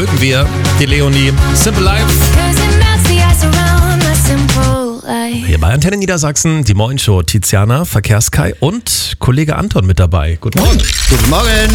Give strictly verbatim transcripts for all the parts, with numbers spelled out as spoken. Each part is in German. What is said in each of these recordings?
mögen wir die Leonie. Simple Life. Hier bei Antenne Niedersachsen, die Moin-Show. Tiziana, Verkehrskai und Kollege Anton mit dabei. Guten Morgen. Guten Morgen.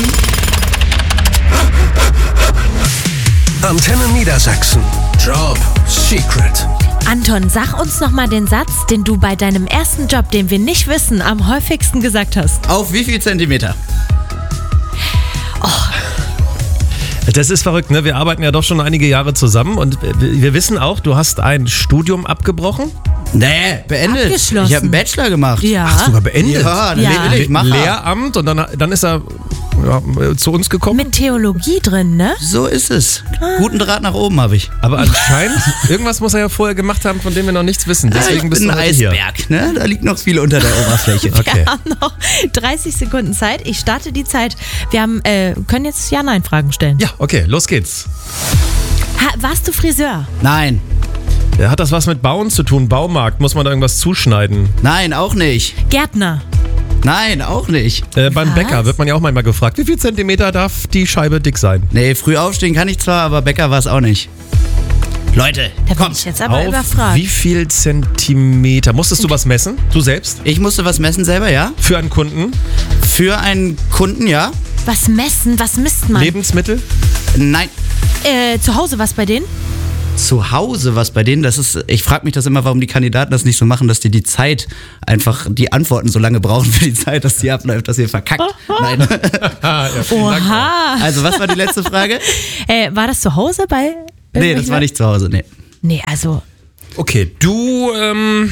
Antenne Niedersachsen. Job Secret. Anton, sag uns nochmal den Satz, den du bei deinem ersten Job, den wir nicht wissen, am häufigsten gesagt hast. Auf wie viel Zentimeter? Oh. Das ist verrückt, ne? Wir arbeiten ja doch schon einige Jahre zusammen und wir wissen auch, du hast ein Studium abgebrochen. Nee, beendet. Abgeschlossen. Ich habe einen Bachelor gemacht. Ja. Ach, sogar beendet? Ja, Ja. Le- ich mache. Lehramt und dann, dann ist er ja, zu uns gekommen. Mit Theologie drin, ne? So ist es. Guten Draht nach oben habe ich. Aber anscheinend, irgendwas muss er ja vorher gemacht haben, von dem wir noch nichts wissen. Deswegen ja, ich bist bin du ein heute hier. Eisberg, ne? Da liegt noch viel unter der Oberfläche. Okay. Wir haben noch dreißig Sekunden Zeit. Ich starte die Zeit. Wir haben, äh, können jetzt Ja-Nein-Fragen stellen. Ja, okay, los geht's. Ha, warst du Friseur? Nein, Ja, hat das was mit Bauen zu tun? Baumarkt, muss man da irgendwas zuschneiden? nein, auch nicht. Gärtner? Nein, auch nicht. Äh, beim Was? Bäcker wird man ja auch manchmal gefragt, wie viel Zentimeter darf die Scheibe dick sein? Nee, früh aufstehen kann ich zwar, aber Bäcker war es auch nicht. Leute, Da bin kommt. ich jetzt aber Auf überfragt. wie viel Zentimeter? Musstest du was messen? Du selbst? Ich musste was messen selber, ja? Für einen Kunden? Für einen Kunden, ja? Was messen? Was misst man? Lebensmittel? Nein. Äh, zu Hause was bei denen? Zu Hause was bei denen, das ist, ich frage mich das immer, warum die Kandidaten das nicht so machen, dass die die Zeit einfach, die Antworten so lange brauchen für die Zeit, dass die abläuft, dass ihr verkackt. Nein. Ah, ja, vielen Dank. Oha. Also was war die letzte Frage? Äh, war das zu Hause bei... Nee, das war nicht zu Hause, nee. Nee, also... Okay, du, ähm...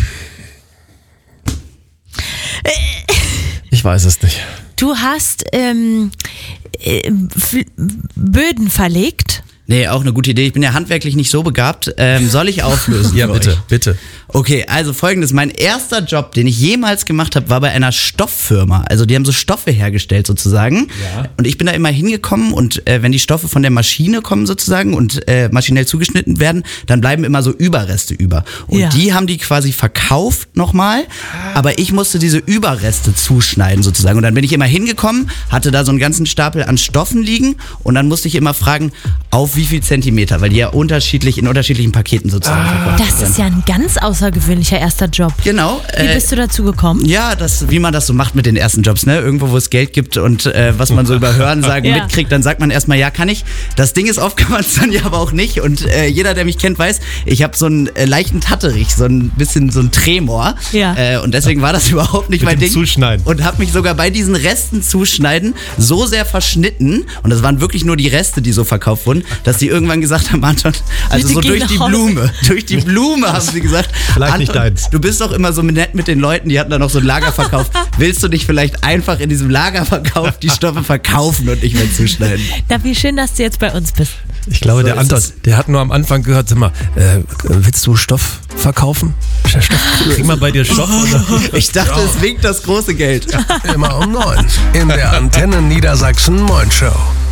Ich weiß es nicht. Du hast ähm, äh, F- Böden verlegt. Nee, auch eine gute Idee. Ich bin ja handwerklich nicht so begabt. Ähm, soll ich auflösen? Ja, für bitte, euch? bitte. Okay, also folgendes. Mein erster Job, den ich jemals gemacht habe, war bei einer Stofffirma. Also die haben so Stoffe hergestellt sozusagen. Ja. Und ich bin da immer hingekommen und äh, wenn die Stoffe von der Maschine kommen sozusagen und äh, maschinell zugeschnitten werden, dann bleiben immer so Überreste über. Und Ja. die haben die quasi verkauft nochmal, aber ich musste diese Überreste zuschneiden sozusagen. Und dann bin ich immer hingekommen, hatte da so einen ganzen Stapel an Stoffen liegen und dann musste ich immer fragen, auf wie viel Zentimeter, weil die ja unterschiedlich in unterschiedlichen Paketen sozusagen verkauft Das werden. ist ja ein ganz außergewöhnlicher erster Job. Genau. Wie äh, bist du dazu gekommen? Ja, das, wie man das so macht mit den ersten Jobs, ne? Irgendwo, wo es Geld gibt und äh, was man so über Hören sagen Ja. mitkriegt, dann sagt man erstmal, ja, kann ich. Das Ding ist, oft kann man es dann ja aber auch nicht. Und äh, jeder, der mich kennt, weiß, ich habe so einen äh, leichten Tatterich, so ein bisschen so ein Tremor. Ja. Äh, und deswegen war das überhaupt nicht Mit mein dem Ding. Zuschneiden. Und habe mich sogar bei diesen Resten zuschneiden so sehr verschnitten, und das waren wirklich nur die Reste, die so verkauft wurden, dass die irgendwann gesagt haben, Anton, also Bitte so geh durch nach die Hause. Blume, durch die Blume haben sie gesagt, Vielleicht nicht Anton, deins. du bist doch immer so nett mit den Leuten, die hatten da noch so ein Lagerverkauf. Willst du nicht vielleicht einfach in diesem Lagerverkauf die Stoffe verkaufen und nicht mehr zuschneiden? Na, wie schön, dass du jetzt bei uns bist. Ich glaube, So der ist Anton, es. der hat nur am Anfang gehört, sag mal, äh, willst du Stoff verkaufen? Stoff, krieg mal bei dir Stoff. Oder? Ich dachte, es winkt das große Geld. Immer um neun in der Antenne Niedersachsen Moin Show.